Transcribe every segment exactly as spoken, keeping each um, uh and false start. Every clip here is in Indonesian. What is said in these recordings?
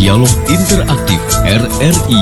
Dialog Interaktif R R I.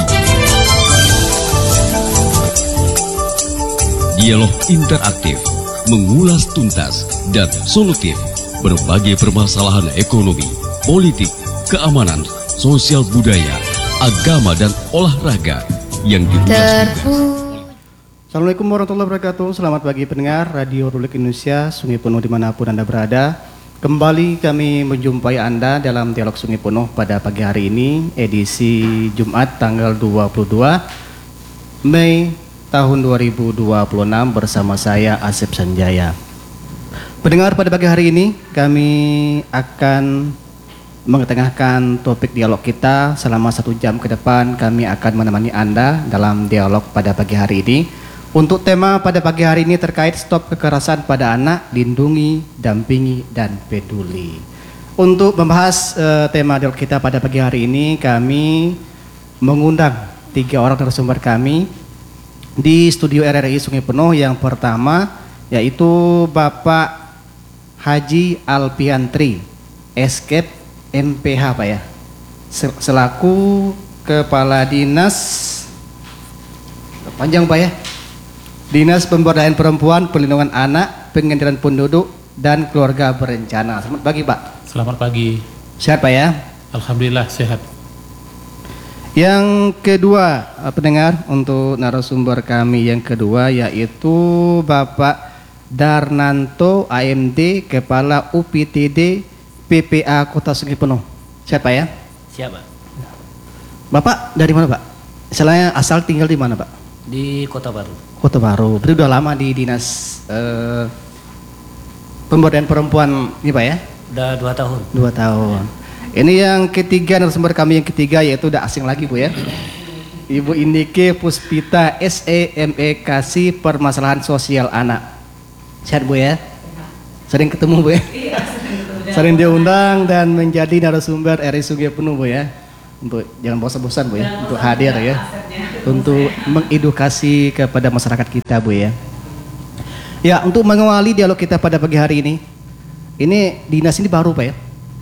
Dialog interaktif mengulas tuntas dan solutif berbagai permasalahan ekonomi, politik, keamanan, sosial budaya, agama dan olahraga yang diulas. Assalamualaikum warahmatullahi wabarakatuh. Selamat pagi pendengar Radio Republik Indonesia Sungai Penuh dimanapun Anda berada. Kembali kami menjumpai Anda dalam Dialog Sungai Penuh pada pagi hari ini, edisi Jumat tanggal dua puluh dua Mei tahun dua ribu dua puluh enam bersama saya Asep Sanjaya. Pendengar, pada pagi hari ini kami akan mengetengahkan topik dialog kita. Selama satu jam ke depan kami akan menemani Anda dalam dialog pada pagi hari ini. Untuk tema pada pagi hari ini terkait stop kekerasan pada anak, lindungi, dampingi, dan peduli. Untuk membahas uh, tema dialog kita pada pagi hari ini, kami mengundang tiga orang narasumber kami di studio R R I Sungai Penuh. Yang pertama yaitu Bapak Haji Alpiantri, Escape M P H Pak ya, selaku Kepala Dinas, panjang Pak ya, Dinas Pemberdayaan Perempuan, Perlindungan Anak, Pengendalian Penduduk, dan Keluarga Berencana. Selamat pagi Pak. Selamat pagi. Sehat Pak ya? Alhamdulillah sehat. Yang kedua pendengar, untuk narasumber kami yang kedua yaitu Bapak Darnanto A M D, Kepala U P T D P P A Kota Sungai Penuh. Sehat Pak ya? Siap Pak. Bapak dari mana Pak? Misalnya asal tinggal di mana Pak? Di Kota Baru. Kota Baru. Berarti udah lama di Dinas eh, Pemberdayaan Perempuan ini Pak ya? Udah dua tahun. Dua tahun. Ya. Ini yang ketiga, narasumber kami yang ketiga yaitu udah asing lagi Bu ya. Ibu Indike Puspita S E M E Kasih Permasalahan Sosial Anak. Sehat Bu ya? Sering ketemu Bu ya? Iya, sering diundang dan menjadi narasumber R R I Sungai Penuh Bu ya. Untuk jangan bosan-bosan Bu ya, untuk hadir ya, untuk mengedukasi kepada masyarakat kita Bu ya. Ya, untuk mengawali dialog kita pada pagi hari ini, ini dinas ini baru Pak ya,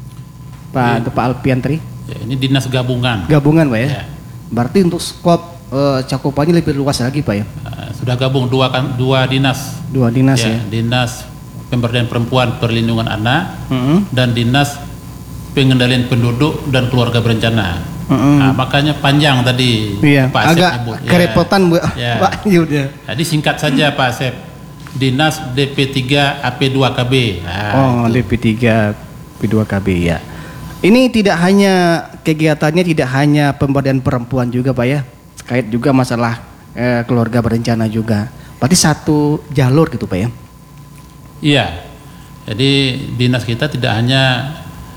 Pak ya. Pak Alpiantri. Ya, ini dinas gabungan. Gabungan Pak ya. Ya. Berarti untuk skop uh, cakupannya lebih luas lagi Pak ya. Uh, sudah gabung dua kan dua dinas. Dua dinas ya. ya. Dinas Pemberdayaan Perempuan, Perlindungan Anak, mm-hmm. dan Dinas Pengendalian Penduduk dan Keluarga Berencana. Mm-hmm. Nah, makanya panjang tadi iya, Pak Asep agak nyebut. kerepotan Bu. Ya. Pak Yuda. Jadi singkat saja Pak Asep. Dinas D P tiga A P dua K B. Nah, oh, itu. D P tiga A P dua K B ya. Ini tidak hanya kegiatannya tidak hanya pemberdayaan perempuan juga Pak ya. Terkait juga masalah eh, keluarga berencana juga. Berarti satu jalur gitu Pak ya. Iya. Jadi dinas kita tidak hanya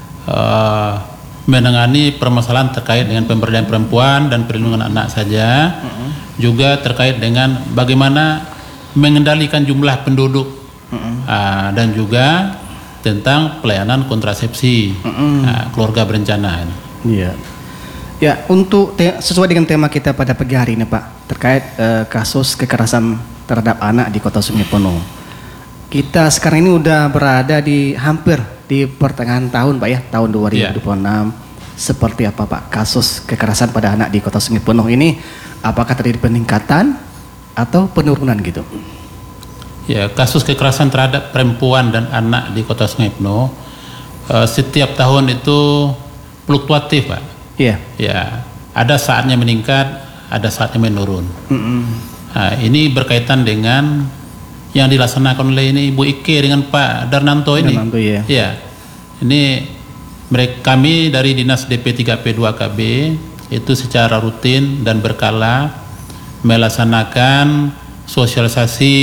uh, menangani permasalahan terkait dengan pemberdayaan perempuan dan perlindungan anak saja, uh-huh. juga terkait dengan bagaimana mengendalikan jumlah penduduk, uh-huh. uh, dan juga tentang pelayanan kontrasepsi, uh-huh. uh, keluarga berencana. Iya. Ya, untuk te- sesuai dengan tema kita pada pagi hari ini Pak, terkait uh, kasus kekerasan terhadap anak di Kota Sungai Penuh. Kita sekarang ini udah berada di hampir di pertengahan tahun Pak ya, tahun dua ribu dua puluh enam. Yeah. Seperti apa Pak kasus kekerasan pada anak di Kota Sungai Penuh ini? Apakah terjadi peningkatan atau penurunan gitu? Ya, kasus kekerasan terhadap perempuan dan anak di Kota Sungai Penuh uh, setiap tahun itu fluktuatif Pak. Iya. Yeah. Ya, ada saatnya meningkat, ada saatnya menurun. Mm-hmm. Nah, ini berkaitan dengan yang dilaksanakan oleh ini Ibu Ike dengan Pak Darnanto ini. Darnanto ya. Ya. Ini mereka kami dari Dinas D P tiga A P dua K B itu secara rutin dan berkala melaksanakan sosialisasi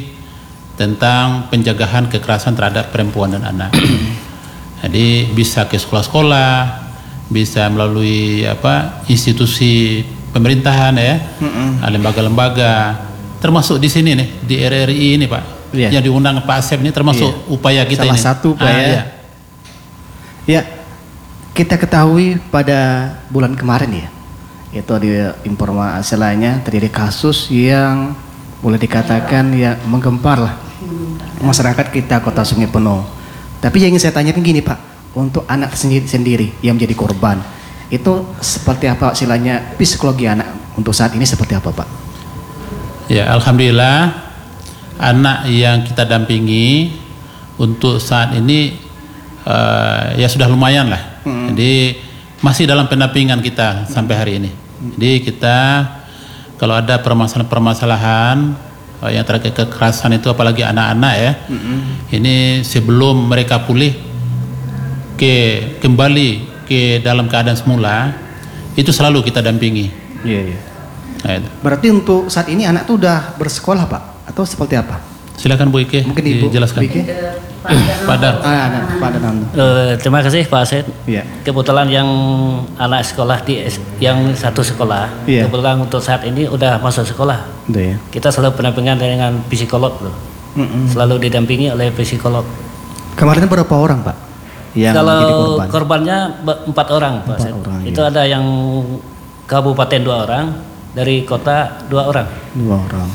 tentang pencegahan kekerasan terhadap perempuan dan anak. Jadi bisa ke sekolah-sekolah, bisa melalui apa institusi pemerintahan ya, mm-mm. lembaga-lembaga. Termasuk di sini nih di R R I ini Pak, yeah. yang diundang Pak Asep ini termasuk yeah. upaya kita salah ini. satu Pak ah, ya. ya. Ya, kita ketahui pada bulan kemarin ya, itu ada informasi lainnya terjadi kasus yang boleh dikatakan ya menggempar lah masyarakat kita Kota Sungai Penuh. Tapi yang ingin saya tanyakan gini Pak, untuk anak sendiri, sendiri yang menjadi korban, Itu seperti apa istilahnya psikologi anak untuk saat ini seperti apa Pak? Ya, alhamdulillah anak yang kita dampingi untuk saat ini uh, ya sudah lumayan lah. Hmm. Jadi masih dalam pendampingan kita sampai hari ini. Jadi kita kalau ada permasalahan-permasalahan uh, yang terkait kekerasan itu apalagi anak-anak ya, hmm. ini sebelum mereka pulih ke kembali ke dalam keadaan semula, itu selalu kita dampingi. Iya, iya. Nah, itu. Berarti untuk saat ini anak tuh udah bersekolah Pak? Atau seperti apa? Silakan Bu Ike, mungkin Ibu dijelaskan. Bu Ike? Pak Dar. Ah, ada, Pak Dar. Uh, terima kasih Pak Asep. Iya. Kebetulan yang anak sekolah di yang satu sekolah, iya. kebetulan untuk saat ini udah masuk sekolah. Udah ya. Kita selalu pendampingan dengan psikolog loh. Mm-mm. Selalu didampingi oleh psikolog. Kemarin berapa orang Pak? Yang kalau korban? Korbannya empat orang Pak Asep. Orang, itu iya. ada yang kabupaten dua orang, dari kota dua orang. Dua orang.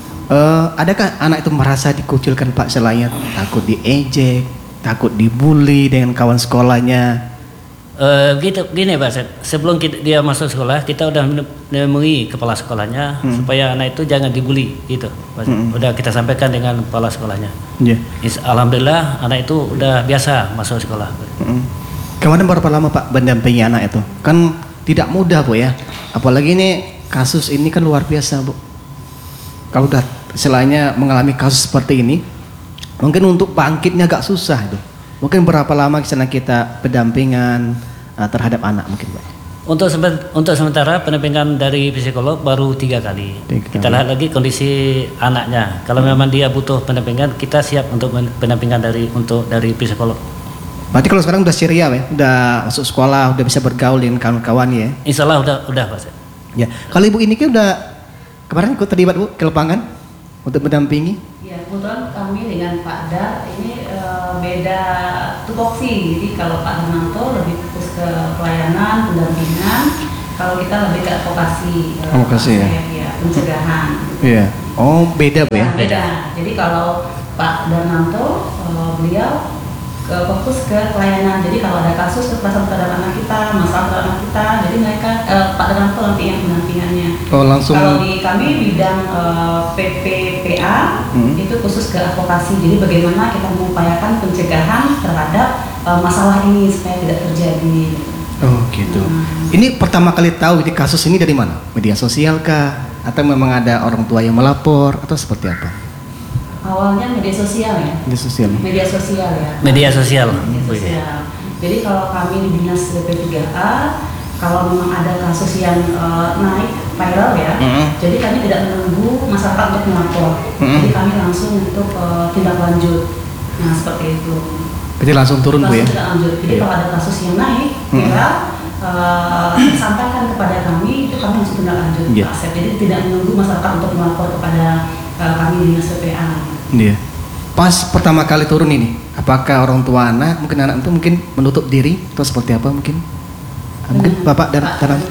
Uh, adakah anak itu merasa dikucilkan Pak selain takut diejek, takut dibully dengan kawan sekolahnya? Uh, gitu, gini Pak Asep. Sebelum kita, dia masuk sekolah, kita udah menemui kepala sekolahnya hmm. supaya anak itu jangan dibully, gitu. Hmm. Udah kita sampaikan dengan kepala sekolahnya. Yeah. Alhamdulillah anak itu udah biasa masuk sekolah. Hmm. Kemarin berapa lama Pak mendampingi anak itu? Kan tidak mudah Bu ya. Apalagi ini kasus ini kan luar biasa Bu. Kalau udah selainnya mengalami kasus seperti ini, mungkin untuk bangkitnya agak susah itu. Mungkin berapa lama kesana kita pendampingan uh, terhadap anak mungkin Pak? Untuk untuk sementara pendampingan dari psikolog baru tiga kali. Tiga kita kali. Lihat lagi kondisi anaknya. Kalau hmm. memang dia butuh pendampingan, kita siap untuk pendampingan dari untuk dari psikolog. Berarti kalau sekarang udah ceria ya, udah masuk sekolah, udah bisa bergaul dengan kawan-kawan ya? Insya Allah udah udah Pak. Ya, kalau Ibu ini kan udah kemarin ikut terlibat Bu ke lapangan untuk mendampingi? Ya, kebetulan kami dengan Pak Dar ini e, beda tupoksi. Jadi kalau Pak Darmanto lebih fokus ke pelayanan, pendampingan, kalau kita lebih ke advokasi, advokasi ya, ya, pencegahan. Iya. Oh, beda Bu ya? Nah, beda. Jadi kalau Pak Darmanto e, beliau ke fokus ke pelayanan. Jadi kalau ada kasus kekerasan terhadap anak kita, masalah terhadap anak kita, jadi mereka eh, Pak Darmanto nanti yang pendampingannya. Oh, langsung. Kalau di kami bidang eh, P P P A hmm. itu khusus ke advokasi. Jadi bagaimana kita mengupayakan pencegahan terhadap eh, masalah ini supaya tidak terjadi. Oh gitu. Hmm. Ini pertama kali tahu di kasus ini dari mana? Media sosial kah? Atau memang ada orang tua yang melapor atau seperti apa? Awalnya media sosial ya. Media sosial. Media sosial ya. Media sosial. Media sosial. Jadi kalau kami di Dinas D P tiga A, kalau memang ada kasus yang uh, naik viral ya, mm-hmm. jadi kami tidak menunggu masyarakat untuk melapor. Mm-hmm. Jadi kami langsung untuk uh, tindak lanjut. Nah seperti itu. Jadi langsung turun Bu ya? Langsung tindak lanjut. Jadi yeah. kalau ada kasus yang naik viral, mm-hmm. uh, sampaikan kepada kami, itu kami langsung tindak lanjut. Yeah. Jadi tidak menunggu masyarakat untuk melapor kepada uh, kami Dinas D P A. Iya. Pas pertama kali turun ini, apakah orang tua anak, mungkin anak itu mungkin menutup diri atau seperti apa mungkin? Hmm. Mungkin Bapak dan Taran.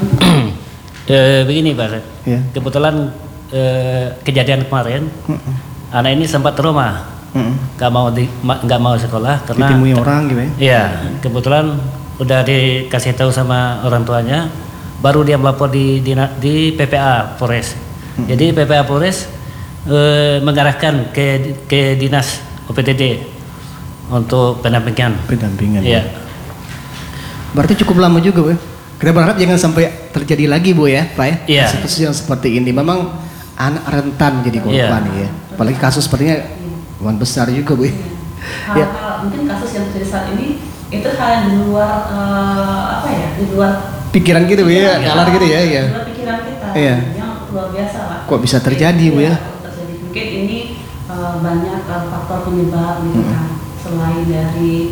e, begini Pak, ya. Kebetulan e, kejadian kemarin, mm-mm. anak ini sempat trauma, mm-mm. gak mau di, ma, gak mau sekolah karena ditemui orang gitu ya? Iya, kebetulan udah dikasih tahu sama orang tuanya, baru dia melapor di di, di P P A Polres. Mm-mm. Jadi P P A Polres Uh, mengarahkan ke ke dinas O P T D untuk pendampingan. Pendampingan. Iya. Berarti cukup lama juga Bu. Kita berharap jangan sampai terjadi lagi Bu ya, Pak ya. Iya. Kasus yang seperti ini memang anak rentan jadi korban iya. ya. Apalagi kasus sepertinya lumayan besar juga Bu. Iya. Hal, ya. hal, mungkin kasus yang terjadi saat ini itu hal yang di luar uh, apa ya? Di luar pikiran gitu Bu ya, nalar gitu ya, ya. Di luar pikiran kita. Iya. Yang luar biasa Pak. Kok bisa terjadi Bu ya? Mungkin ini uh, banyak uh, faktor penyebab gitu kan, hmm. selain dari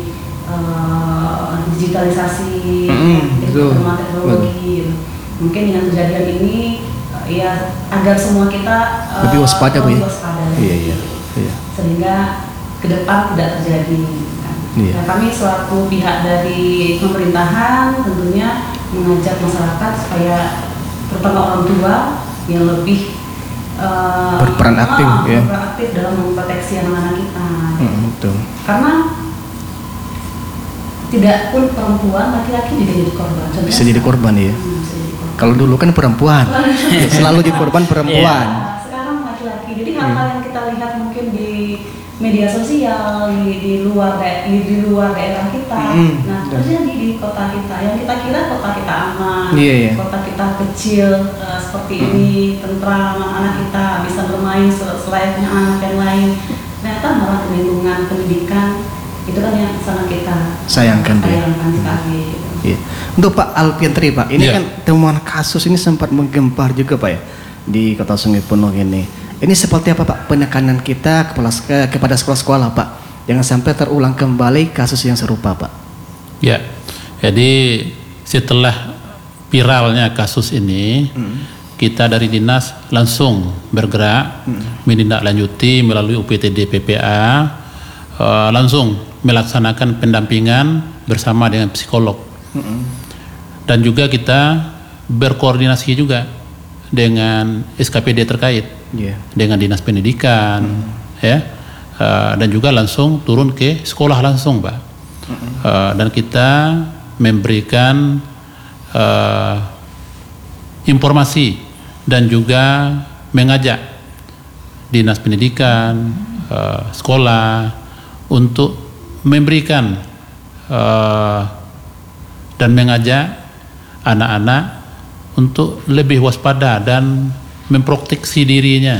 uh, digitalisasi, hmm, perkembangan teknologi. Gitu. Mungkin dengan kejadian ini uh, ya agar semua kita uh, lebih waspada Bu ya. Iya, iya, iya. Sehingga ke depan tidak terjadi. Kan. Iya. Nah, kami selaku pihak dari pemerintahan tentunya mengajak masyarakat supaya terutama orang tua yang lebih Uh, berperan aktif uh, ya. Berperan aktif dalam memproteksi anak-anak kita. Hmm, betul. Karena tidak pun perempuan, laki-laki juga jadi korban. Contohnya Bisa jadi korban ya. Hmm, bisa jadi korban. Kalau dulu kan perempuan, selalu jadi korban perempuan. Nah, sekarang laki-laki. Jadi hal-hal yang kita lihat mungkin di media sosial, di, di luar da- di, di luar daerah kita, Hmm. nah terjadi di kota kita. Yang kita kira kota kita aman, Iya, iya. kota kita kecil eh, seperti ini, tentram, anak kita bisa bermain sel- selayaknya anak yang lain. Ternyata malah lingkungan pendidikan itu kan yang sangat kita Sayangkan dia. sayangkan sekali. Gitu. Iya. Untuk Pak Alfian Tri, Pak, ini Iya. kan temuan kasus ini sempat menggempar juga Pak ya di Kota Sungai Penuh ini. Ini seperti apa Pak penekanan kita kepada, kepada sekolah-sekolah Pak, jangan sampai terulang kembali kasus yang serupa Pak. Ya, jadi setelah viralnya kasus ini, kita dari dinas langsung bergerak menindaklanjuti melalui U P T D P P A, uh, langsung melaksanakan pendampingan bersama dengan psikolog, dan juga kita berkoordinasi juga dengan S K P D terkait, Iya. dengan dinas pendidikan, ya, uh, dan juga langsung turun ke sekolah langsung, Pak. Uh, dan kita memberikan uh, informasi dan juga mengajak dinas pendidikan, uh, sekolah untuk memberikan uh, dan mengajak anak-anak untuk lebih waspada dan memproteksi dirinya.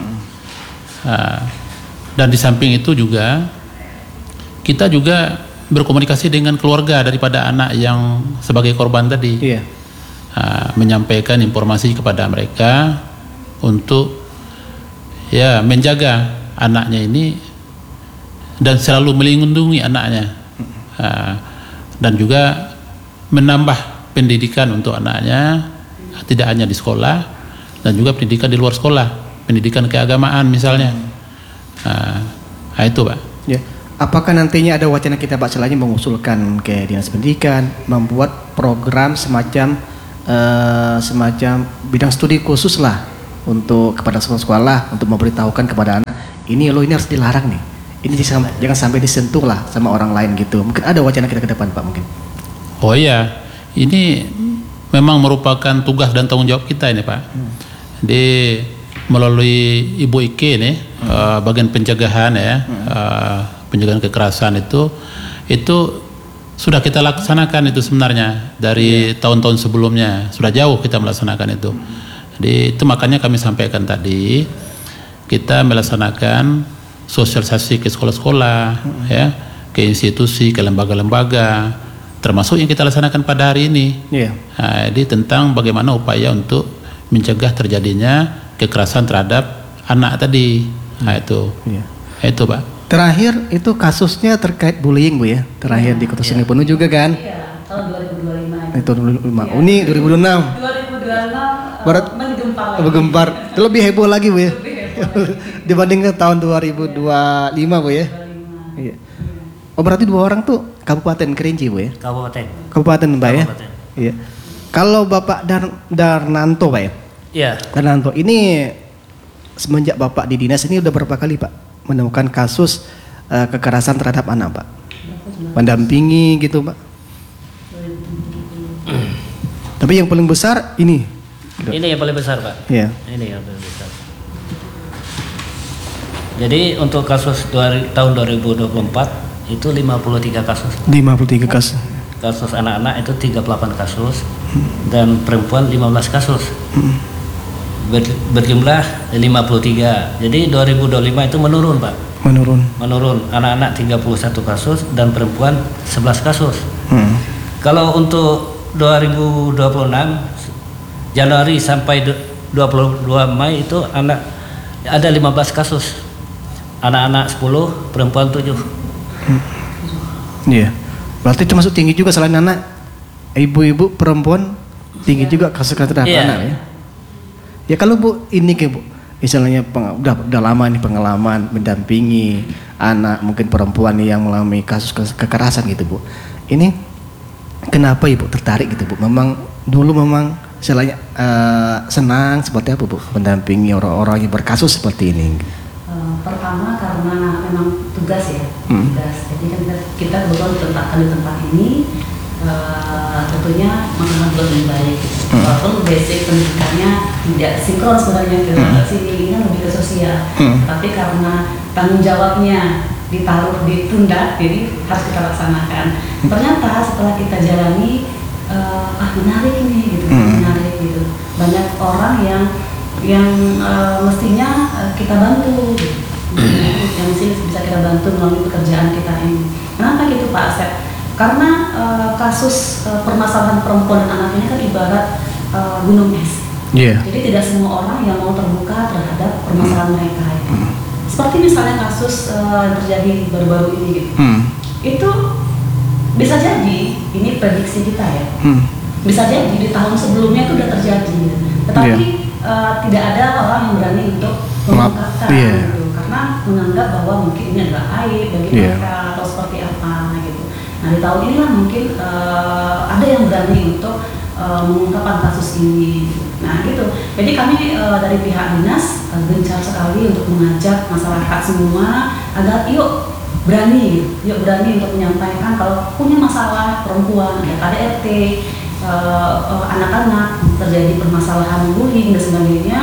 Uh, dan di samping itu juga kita juga berkomunikasi dengan keluarga daripada anak yang sebagai korban tadi. Iya. Uh, menyampaikan informasi kepada mereka untuk ya menjaga anaknya ini dan selalu melindungi anaknya, uh, dan juga menambah pendidikan untuk anaknya, tidak hanya di sekolah dan juga pendidikan di luar sekolah, pendidikan keagamaan misalnya. Uh, nah itu Pak. Ya. Apakah nantinya ada wacana kita Pak selain mengusulkan ke dinas pendidikan membuat program semacam uh, semacam bidang studi khusus lah untuk kepada sekolah-sekolah untuk memberitahukan kepada anak ini lo ini harus dilarang nih, ini jangan, jangan sampai disentuh lah sama orang lain gitu. Mungkin ada wacana kita ke depan Pak mungkin. Oh iya, ini memang merupakan tugas dan tanggung jawab kita ini Pak. Hmm. Di melalui Ibu Ike nih, hmm. uh, bagian pencegahan ya, hmm. uh, pencegahan kekerasan itu, itu sudah kita laksanakan itu sebenarnya dari yeah. tahun-tahun sebelumnya, sudah jauh kita melaksanakan itu. Hmm. Jadi itu makanya kami sampaikan tadi, kita melaksanakan sosialisasi ke sekolah-sekolah, hmm. ya, ke institusi, ke lembaga-lembaga, termasuk yang kita laksanakan pada hari ini. Yeah. Nah, jadi tentang bagaimana upaya untuk mencegah terjadinya kekerasan terhadap anak tadi. Nah, itu. Yeah. Itu, Pak. Terakhir itu kasusnya terkait bullying Bu ya. Terakhir di Kota Sungai Penuh juga kan? Iya, tahun dua ribu dua puluh lima. Itu dua ribu dua puluh lima. Oh, ini dua ribu dua puluh enam. dua ribu dua puluh enam Barat menggempar lagi. Menggempar. Itu lebih heboh lagi Bu ya. Lebih heboh lagi. Dibandingkan tahun dua ribu dua puluh lima Bu ya. Iya. Oh berarti dua orang tuh Kabupaten Kerinci Bu ya? Kabupaten. Kabupaten Mbak ya? Kabupaten. Iya. Kalau Bapak Dar Darnanto Pak ya? Iya. Darnanto ini semenjak Bapak di dinas ini udah berapa kali Pak menemukan kasus uh, kekerasan terhadap anak Pak? Mendampingi gitu Pak? Tapi yang paling besar ini. Ini yang paling besar Pak. Iya. Ini yang paling besar. Jadi untuk kasus dua, tahun dua ribu dua puluh empat itu lima puluh tiga kasus. lima puluh tiga kasus. Kasus anak-anak itu tiga puluh delapan kasus dan perempuan lima belas kasus. Ber, berjumlah lima puluh tiga. Jadi dua ribu dua puluh lima itu menurun, Pak. Menurun. Menurun. Anak-anak tiga puluh satu kasus dan perempuan sebelas kasus. Hmm. Kalau untuk dua ribu dua puluh enam Januari sampai dua puluh dua Mei itu anak ada lima belas kasus. Anak-anak sepuluh, perempuan tujuh. Iya. Berarti termasuk tinggi juga selain anak, ibu-ibu perempuan tinggi juga kasus terhadap Iya. anak ya. Ya kalau Bu ini ke Bu, misalnya peng, udah udah lama nih pengalaman mendampingi anak mungkin perempuan yang mengalami kasus ke- kekerasan gitu Bu. Ini kenapa Ibu tertarik gitu Bu? Memang dulu memang misalnya uh, senang seperti apa Bu mendampingi orang-orang yang berkasus seperti ini? Uh, pertama karena memang tugas ya, Hmm. tugas. Jadi kan kita, kita kebetulan ditempatkan di tempat ini, uh, tentunya mengangkat buat lebih baik. Hmm. Walaupun basic pendidikannya tidak sinkron sebenarnya ke hmm. sini, ini lebih ke sosial. Hmm. Tapi karena tanggung jawabnya ditaruh di pundak, jadi harus kita laksanakan. Hmm. Ternyata setelah kita jalani, uh, ah menarik nih, gitu, hmm. menarik gitu. Banyak orang yang yang uh, mestinya uh, kita bantu, gitu. yang mesti bisa kita bantu melalui pekerjaan kita ini. Kenapa gitu Pak Asep? Karena uh, kasus uh, permasalahan perempuan dan anak ini kan ibarat uh, gunung es. Yeah. Jadi tidak semua orang yang mau terbuka terhadap permasalahan hmm. mereka. Ya. Hmm. Seperti misalnya kasus uh, yang terjadi baru-baru ini, gitu. Hmm. Itu bisa jadi, ini prediksi kita ya. Hmm. Bisa jadi di tahun sebelumnya itu sudah terjadi, tetapi yeah. Uh, tidak ada orang yang berani untuk mengungkapkan yeah. gitu, karena menganggap bahwa mungkin ini adalah aib bagi yeah. mereka atau seperti apa gitu. Nah di tahun inilah mungkin uh, ada yang berani untuk uh, mengungkapkan kasus ini. Nah gitu. Jadi kami uh, dari pihak dinas uh, gencar sekali untuk mengajak masyarakat semua agar yuk berani, yuk berani untuk menyampaikan kalau punya masalah perempuan, ada K D R T. Uh, uh, anak-anak terjadi permasalahan bullying dan sebagainya,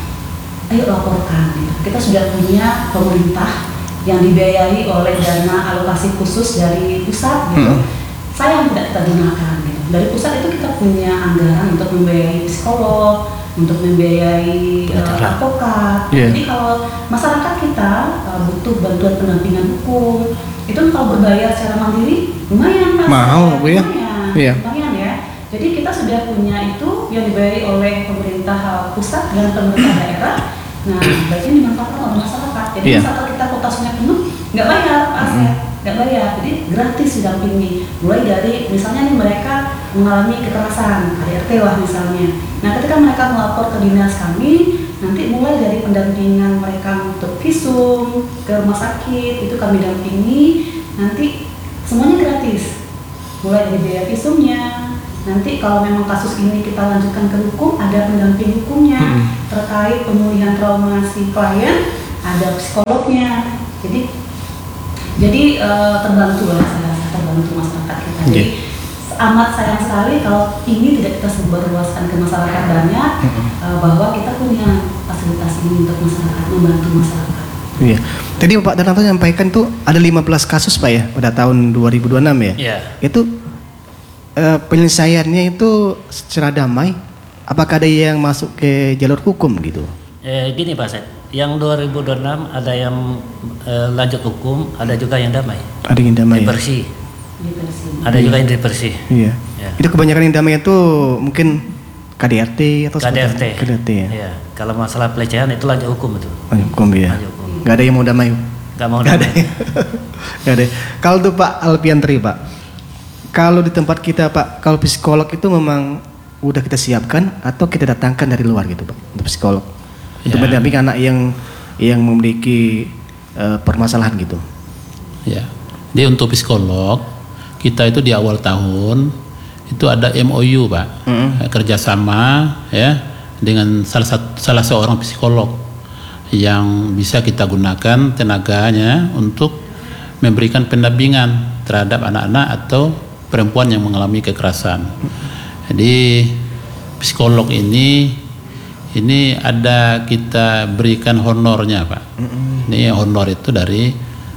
ayo laporkan. Gitu. Kita sudah punya pemerintah yang dibiayai oleh dana alokasi khusus dari pusat, gitu. Hmm. Sayang tidak kita gunakan. Gitu. Dari pusat itu kita punya anggaran untuk membiayai psikolog, untuk membiayai uh, advokat. Yeah. Jadi kalau masyarakat kita uh, butuh bantuan pendampingan hukum, itu kalau berbayar secara mandiri lumayan Pak. Mahal, Bu ya? Lumayan, yeah. lumayan ya. Jadi kita sudah punya itu yang dibayar oleh pemerintah pusat dan pemerintah daerah. Nah, berarti dimanfaatkan oleh masyarakat. Jadi yeah. misalkan kita kota Sungai Penuh, nggak bayar, Pak, mm-hmm. nggak bayar. Jadi gratis didampingi. Mulai dari misalnya nih mereka mengalami kekerasan, K D R T lah misalnya. Nah, ketika mereka melapor ke dinas kami, nanti mulai dari pendampingan mereka untuk visum ke rumah sakit itu kami dampingi. Nanti semuanya gratis. Mulai dari biaya visumnya. Nanti kalau memang kasus ini kita lanjutkan ke hukum, ada pendamping hukumnya hmm. terkait pemulihan trauma si klien, ada psikolognya. Jadi, jadi uh, terbantu lah, saya rasa terbantu masyarakat kita. Jadi yeah. amat sayang sekali kalau ini tidak kita sebarluaskan ke masyarakat banyak, hmm. uh, bahwa kita punya fasilitas ini untuk masyarakat, membantu masyarakat. Iya. Tadi Pak Darnanto menyampaikan tuh ada lima belas kasus Pak ya pada tahun dua ribu dua puluh enam ya. Iya. Yeah. Itu Uh, penyelesaiannya itu secara damai, apakah ada yang masuk ke jalur hukum gitu? Eh, gini Pak Set, yang dua ribu dua puluh enam ada yang uh, lanjut hukum, ada juga yang damai. Ada yang damai. Diversi. Ya? Ada iya. juga yang diversi. Iya. Ya. Itu kebanyakan yang damai itu mungkin K D R T atau K D R T. K D R T ya. Iya. Kalau masalah pelecehan itu lanjut hukum itu. Lanjut hukum ya. Lanjut hukum. Gak ada yang mau damai. Gak mau damai. Gak ada. Kalau tuh Pak Alpiantri Pak. Kalau di tempat kita Pak, kalau psikolog itu memang udah kita siapkan atau kita datangkan dari luar gitu Pak untuk psikolog ya. Untuk mendampingi anak yang yang memiliki uh, permasalahan gitu. Ya, jadi untuk psikolog kita itu di awal tahun itu ada M O U Pak, mm-hmm. kerjasama ya dengan salah satu salah seorang psikolog yang bisa kita gunakan tenaganya untuk memberikan pendampingan terhadap anak-anak atau perempuan yang mengalami kekerasan. Jadi psikolog ini ini ada kita berikan honornya Pak. Ini honor itu dari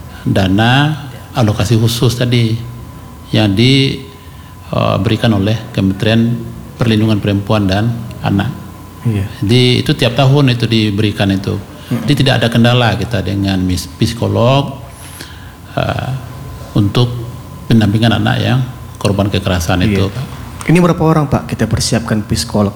dana alokasi khusus tadi yang diberikan uh, oleh Kementerian Perlindungan Perempuan dan Anak. Iya. Jadi itu tiap tahun itu diberikan itu. Jadi tidak ada kendala kita dengan psikolog uh, untuk pendampingan anak yang korban kekerasan iya. itu Pak. Ini berapa orang Pak kita persiapkan psikolog?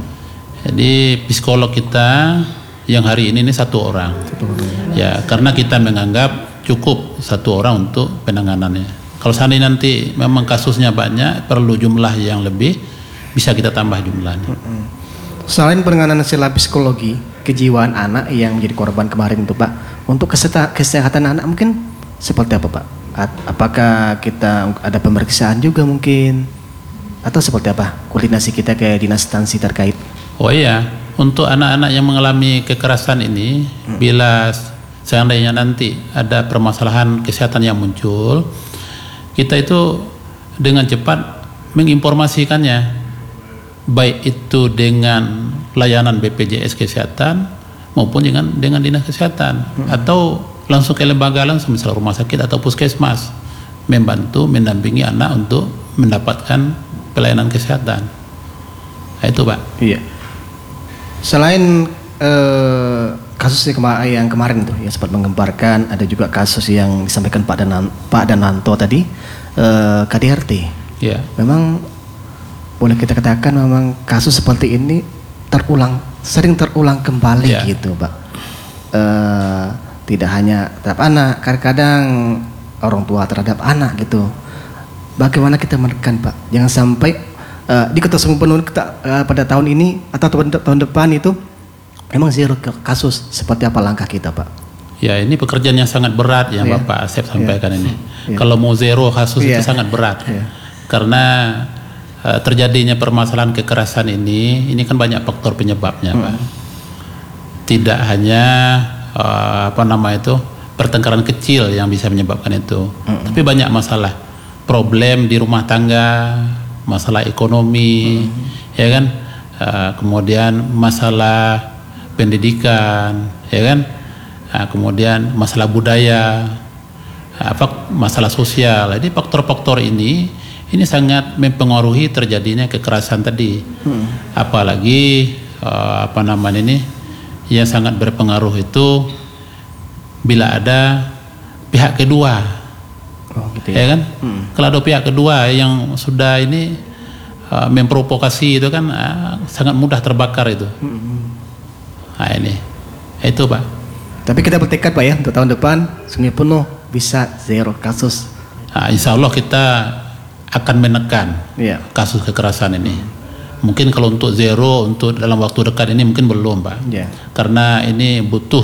Jadi psikolog kita yang hari ini ini satu orang. Satu orang. Ya karena kita menganggap cukup satu orang untuk penanganannya. Kalau seandainya nanti memang kasusnya banyak, perlu jumlah yang lebih, bisa kita tambah jumlahnya. Selain penanganan secara psikologi, kejiwaan anak yang menjadi korban kemarin itu Pak, untuk kesehatan anak mungkin seperti apa Pak? Apakah kita ada pemeriksaan juga mungkin atau seperti apa koordinasi kita ke dinas instansi terkait? Oh iya, untuk anak-anak yang mengalami kekerasan ini, hmm. bila seandainya nanti ada permasalahan kesehatan yang muncul, kita itu dengan cepat menginformasikannya, baik itu dengan layanan B P J S Kesehatan maupun dengan dengan dinas kesehatan, hmm. atau langsung ke lembaga langsung, misalnya rumah sakit atau puskesmas, membantu mendampingi anak untuk mendapatkan pelayanan kesehatan. Nah, itu Pak. Iya. Selain eh, kasus yang, kema yang kemarin itu yang sempat menggemparkan, ada juga kasus yang disampaikan Pak Danan Pak Dananto tadi, eh, K D R T. Iya. Memang boleh kita katakan memang kasus seperti ini terulang, sering terulang kembali yeah. gitu Pak. Uh, tidak hanya terhadap anak, kadang-kadang orang tua terhadap anak gitu. Bagaimana kita menekan Pak, jangan sampai uh, di Kota Sumur Penuh kita, uh, pada tahun ini atau tahun, tahun depan itu memang zero kasus. Seperti apa langkah kita Pak? Ya, ini pekerjaan yang sangat berat yang yeah. Bapak Asep sampaikan yeah. ini. Yeah. Kalau mau zero kasus yeah. itu sangat berat, yeah. karena terjadinya permasalahan kekerasan ini, ini kan banyak faktor penyebabnya, hmm. Pak. Tidak hanya uh, apa nama itu pertengkaran kecil yang bisa menyebabkan itu, hmm. tapi banyak masalah, problem di rumah tangga, masalah ekonomi, hmm. ya kan, uh, kemudian masalah pendidikan, ya kan, uh, kemudian masalah budaya, uh, masalah sosial. Jadi faktor-faktor ini ini sangat mempengaruhi terjadinya kekerasan tadi, hmm. apalagi uh, apa namanya ini yang sangat berpengaruh itu bila ada pihak kedua, oh, gitu ya. Ya kan? Hmm. Kalau ada pihak kedua yang sudah ini uh, memprovokasi itu kan uh, sangat mudah terbakar itu. Hmm. Nah ini, itu Pak. Tapi kita bertekad Pak ya untuk tahun depan Sungai Penuh bisa zero kasus. Nah, insya Allah kita akan menekan yeah. kasus kekerasan ini. Mungkin kalau untuk zero untuk dalam waktu dekat ini mungkin belum Pak, yeah. karena ini butuh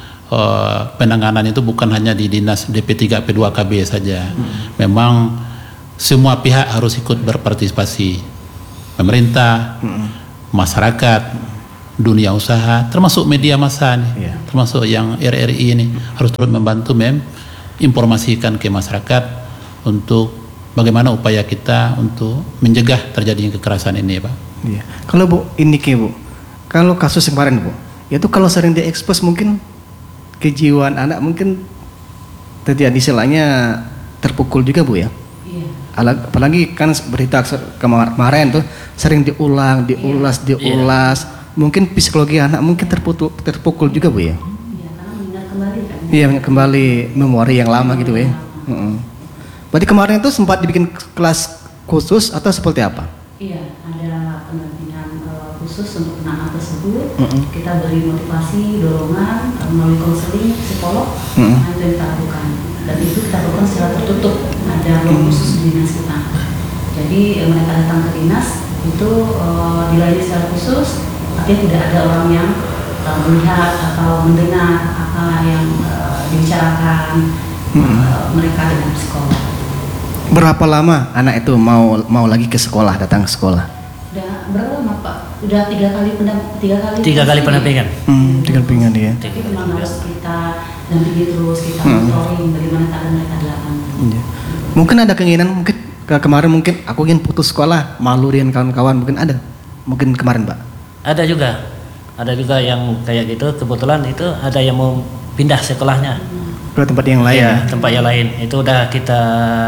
uh, penanganan itu bukan hanya di dinas D P tiga P dua K B saja. Hmm. Memang semua pihak harus ikut berpartisipasi, pemerintah, hmm. masyarakat, dunia usaha, termasuk media massa nih, yeah. termasuk yang R R I ini hmm. harus terus membantu mem informasikan ke masyarakat untuk bagaimana upaya kita untuk mencegah terjadinya kekerasan ini, Pak. Iya. Kalau Bu, ini ke Bu, kalau kasus yang kemarin Bu, itu kalau sering diekspos mungkin kejiwaan anak mungkin terjadi istilahnya terpukul juga Bu ya. Iya. Apalagi kan berita kemarin tuh sering diulang, diulas, iya. diulas. Iya. Mungkin psikologi anak mungkin terpukul, terpukul juga Bu ya. Iya, karena mengingat kembali kan. Iya, mengingat kembali memori yang lama gitu ya. Mm-hmm. Berarti kemarin itu sempat dibikin kelas khusus atau seperti apa? Iya, ada pendampingan uh, khusus untuk anak tersebut. Mm-hmm. Kita beri motivasi, dorongan, melalui konseling, psikolog, mm-hmm. yang kita lakukan. Dan itu kita lakukan secara tertutup. Ada ruang khusus di dinas kita. Jadi eh, mereka datang ke dinas itu uh, dilayani secara khusus, artinya tidak ada orang yang uh, melihat atau mendengar apa yang uh, dibicarakan mm-hmm. uh, mereka dengan psikolog. Berapa lama anak itu mau mau lagi ke sekolah, datang ke sekolah? Udah berapa lama Pak? Udah tiga kali pendam, tiga kali. Tiga kali pendampingan. Hmm, tiga kali pendampingan ya. Tapi memang harus kita dampingi terus, kita hmm. monitoring bagaimana keadaan mereka di lapangan. Ya. Mungkin ada keinginan mungkin ke kemarin mungkin aku ingin putus sekolah, malu dengan kawan-kawan, mungkin ada. Mungkin kemarin Pak. Ada juga, ada juga yang kayak gitu. Kebetulan itu ada yang mau pindah sekolahnya. Ke tempat yang lain. Ya, tempat yang lain. Itu udah kita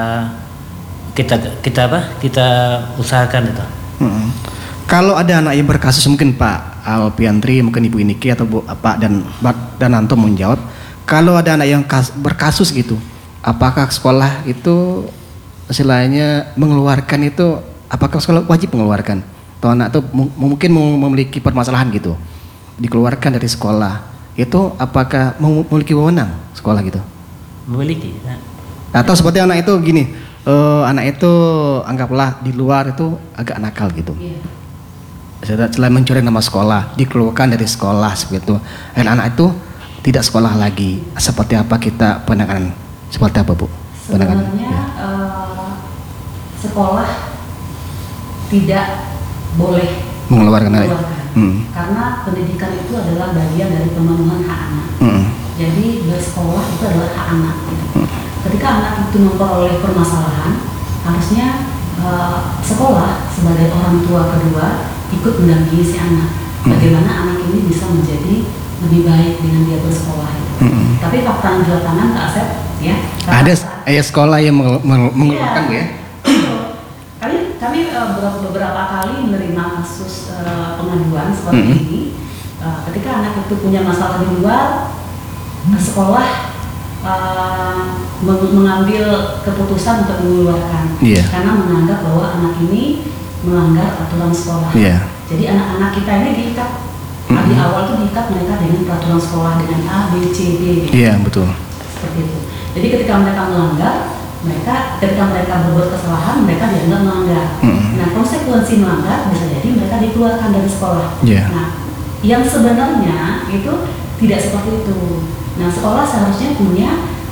kita kita apa kita usahakan itu. Hmm. Kalau ada anak yang berkasus mungkin Pak Alpiantri, mungkin Ibu Iniki atau Bu, Pak dan Pak Dananto mau menjawab. Kalau ada anak yang kas, berkasus gitu, apakah sekolah itu istilahnya mengeluarkan itu? Apakah sekolah wajib mengeluarkan? Atau anak itu mungkin memiliki permasalahan gitu, dikeluarkan dari sekolah itu apakah memiliki wewenang sekolah gitu? Memiliki. Ya. Atau seperti anak itu gini. Uh, anak itu anggaplah di luar itu agak nakal gitu. Yeah. Selain mencuri nama sekolah, dikeluarkan dari sekolah seperti itu. Dan anak itu tidak sekolah lagi. Seperti apa kita penanganan? Seperti apa Bu? Sebenarnya ya. uh, sekolah tidak boleh mengeluarkan anak. Hmm. Karena pendidikan itu adalah bagian dari pemenuhan hak anak. Hmm. Jadi bersekolah itu adalah hak anak. Hmm. ketika anak itu memperoleh permasalahan, harusnya uh, sekolah sebagai orang tua kedua ikut mendampingi si anak. Bagaimana hmm. anak ini bisa menjadi lebih baik dengan dia bersekolah itu. Hmm. Tapi fakta di lapangan Kak Asep, ya. Ada ayah sekolah yang mengeluarkan ya. Kami kami uh, beberapa kali menerima kasus uh, pengaduan seperti hmm. ini. Uh, ketika anak itu punya masalah di luar, uh, sekolah uh, mengambil keputusan untuk mengeluarkan, yeah. karena menganggap bahwa anak ini melanggar aturan sekolah. Yeah. Jadi anak-anak kita ini diikat, mm-hmm. di awal itu diikat mereka dengan peraturan sekolah dengan A, B, C, D. Iya yeah, betul. Seperti itu. Jadi ketika mereka melanggar, mereka ketika mereka berbuat kesalahan, mereka dianggap melanggar. Mm-hmm. Nah, konsekuensi melanggar bisa jadi mereka dikeluarkan dari sekolah. Yeah. Nah, yang sebenarnya itu tidak seperti itu. Nah, sekolah seharusnya punya